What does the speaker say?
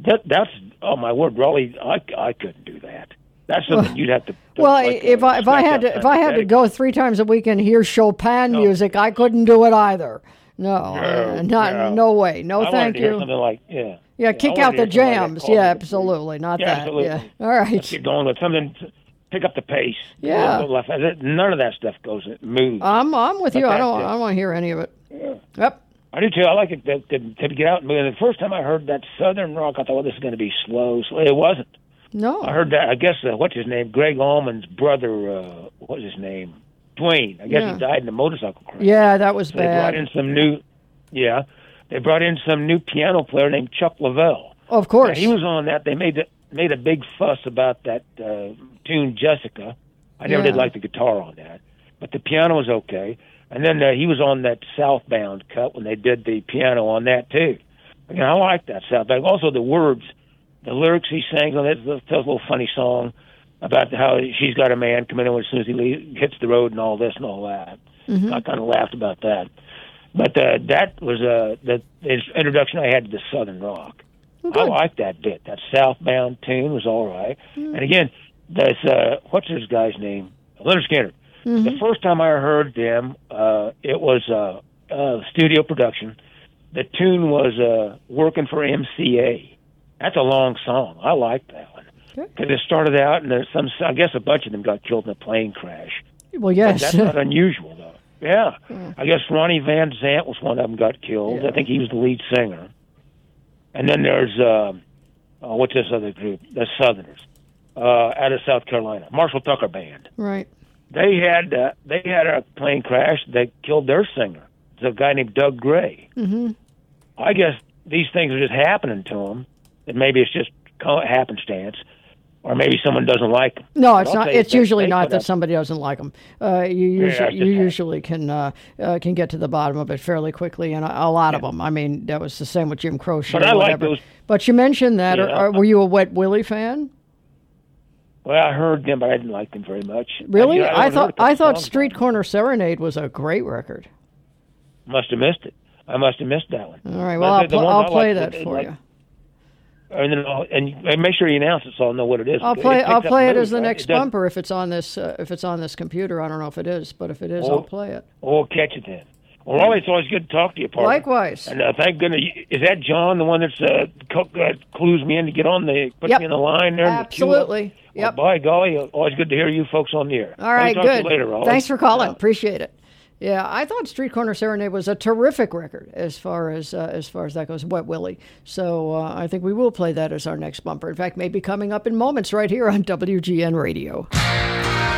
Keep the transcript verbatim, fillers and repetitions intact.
that that's oh my word, Raleigh, I, I couldn't do that. That's something well, you'd have to. Well, like, if uh, I if I had to if I had to go three times a week and hear Chopin no. music, I couldn't do it either. No, no, uh, not no. no way. No, I thank to you. Hear something like yeah. Yeah, kick out the jams. Like yeah, absolutely. Not yeah, that. Absolutely. Yeah. All right. Let's get going with something. To pick up the pace. Yeah. Left. None of that stuff goes moves. I'm I'm with but you. I don't it. I don't want to hear any of it. Yeah. Yep. I do too. I like it to, to, to get out. And the first time I heard that Southern rock, I thought, well, this is going to be slow. So it wasn't. No. I heard that. I guess uh, what's his name? Greg Allman's brother. Uh, what was his name? Dwayne. I guess yeah. he died in a motorcycle crash. Yeah, that was so bad. They brought in some new. Yeah, they brought in some new piano player named Chuck Leavell. Of course. Now, he was on that. They made the, made a big fuss about that uh, tune, Jessica. I never yeah. did like the guitar on that, but the piano was okay. And then uh, he was on that Southbound cut when they did the piano on that too. Again, I like that Southbound. Also, the words, the lyrics he sang on it. Tells a little funny song about how she's got a man coming in as soon as he leaves, hits the road and all this and all that. Mm-hmm. I kind of laughed about that. But uh, that was uh, the introduction I had to the Southern rock. Good. I liked that bit. That Southbound tune was all right. Mm. And again, this uh, what's this guy's name? Leonard Skinner. Mm-hmm. The first time I heard them, uh, it was uh, uh, studio production. The tune was uh, "Working for M C A." That's a long song. I like that one because it started out, and there's some. I guess a bunch of them got killed in a plane crash. Well, yes, but that's not unusual though. Yeah, mm. I guess Ronnie Van Zant was one of them got killed. Yeah. I think he was the lead singer. And then there's uh, uh, what's this other group? The Southerners uh, out of South Carolina, Marshall Tucker Band. Right. They had uh, they had a plane crash. They killed their singer. It's a guy named Doug Gray. Mm-hmm. I guess these things are just happening to them. And maybe it's just happenstance, or maybe someone doesn't like them. No, it's not. It's they, usually they not that up. somebody doesn't like them. Uh, you usually yeah, you usually can uh, uh, can get to the bottom of it fairly quickly, and a, a lot yeah. of them. I mean, that was the same with Jim Croce but or I whatever. Like those, but you mentioned that. Yeah, or, or were you a Wet Willie fan? Well, I heard them, but I didn't like them very much. Really? I, you know, I, I thought I thought Street on. Corner Serenade was a great record. Must have missed it. I must have missed that one. All right. Well, I'll, pl- I'll play like, that for like, you. And then I'll, and make sure you announce it so I'll know what it is. I'll play. It I'll play it mood, as the right? next bumper if it's on this. Uh, if it's on this computer, I don't know if it is, but if it is, oh, I'll play it. Oh, we'll catch it then. Well, Raleigh, it's always good to talk to you, partner. Likewise. And uh, thank goodness, is that John, the one that's uh, co- uh, clues me in to get on the put yep. me in the line there? Absolutely. The yep. Well, by golly, always good to hear you folks on the air. All right, talk good. To you later, Raleigh. Thanks for calling. Yeah. Appreciate it. Yeah, I thought Street Corner Serenade was a terrific record as far as uh, as far as that goes. Wet Willie. So uh, I think we will play that as our next bumper. In fact, maybe coming up in moments right here on W G N Radio.